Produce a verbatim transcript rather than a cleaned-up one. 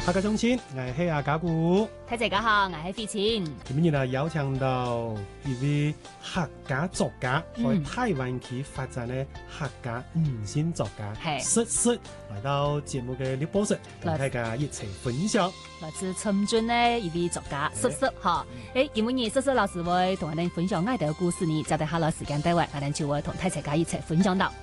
大家中心，我係阿家姑。 大家好，我係費前。 今日呢邀請到一位客家作家，喺台灣去發展嘅客家五線作家，瑟瑟來到節目嘅直播室，同大家一齊分享。 來自深圳嘅一位作家瑟瑟哈，誒，今日瑟瑟老師會同我哋分享愛的故事呢，交代下了時間單位，我哋就會同大家一齊分享到。